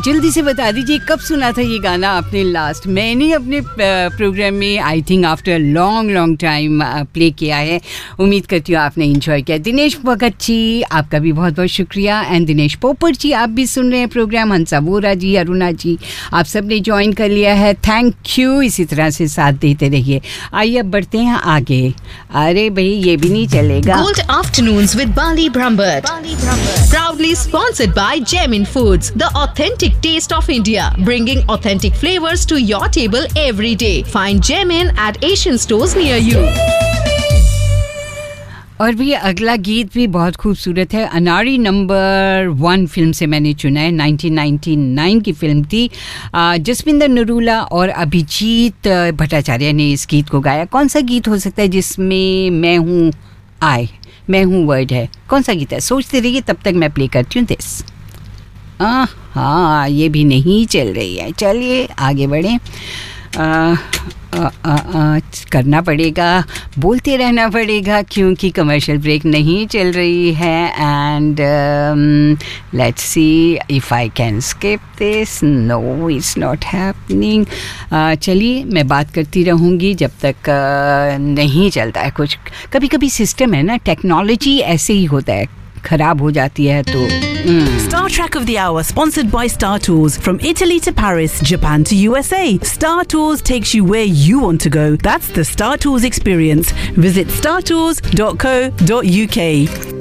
जल्दी से बता दीजिए कब सुना था ये गाना आपने लास्ट? मैंने अपने प्रोग्राम में I think after long time play किया है. उम्मीद करती हूँ आपने एंजॉय किया. दिनेश भगत जी, आपका भी बहुत बहुत शुक्रिया. एंड दिनेश पोपट जी, आप भी सुन रहे हैं प्रोग्राम. हंसा वोरा जी, अरुणा जी, आप सब ने ज्वाइन कर लिया है. Thank you. इसी तरह से साथ देते रहिए. आइए अब बढ़ते हैं आगे. अरे भाई ये भी नहीं चलेगा. Gold Afternoons with Bali Brambert. Proudly sponsored by Gemin Foods, the authentic taste of India, bringing authentic flavors to your table every day. Find Gemin at Asian stores near you. और भी अगला गीत भी बहुत खूबसूरत है. अनाड़ी नंबर 1 फिल्म से मैंने चुना है. 1999 की फिल्म थी. जसविंदर नरूला और अभिजीत भट्टाचार्य ने इस गीत को गाया. कौन सा गीत हो सकता है जिसमें मैं हूँ वर्ड है? कौन सा गीत है? सोचते रहिए, तब तक मैं प्ले करती हूँ दिस. हाँ, ये भी नहीं चल रही है. चलिए आगे बढ़ें. करना पड़ेगा, बोलते रहना पड़ेगा क्योंकि कमर्शियल ब्रेक नहीं चल रही है. And let's see if I can skip this. No, it's not happening. चलिए मैं बात करती रहूँगी जब तक नहीं चलता है कुछ. कभी कभी सिस्टम है ना, टेक्नोलॉजी ऐसे ही होता है, खराब हो जाती है तो. Star Trek of the Hour, sponsored by Star Tours. From Italy to Paris, Japan to USA, Star Tours takes you where you want to go. That's the Star Tours experience. Visit startours.co.uk.